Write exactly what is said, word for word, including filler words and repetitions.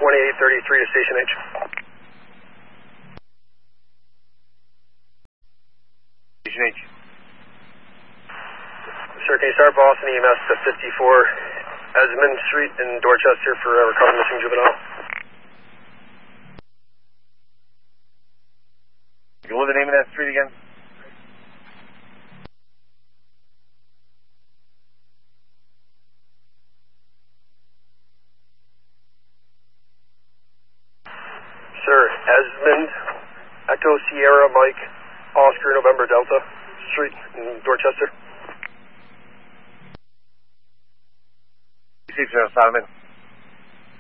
twenty-eight thirty-three to Station H. Station H. Sir, can you start Boston E M S to fifty-four Esmond Street in Dorchester for a recovered missing juvenile? What was the name of that street again? Sir, Esmond, Echo Sierra Mike, Oscar November Delta Street in Dorchester. six zero Solomon.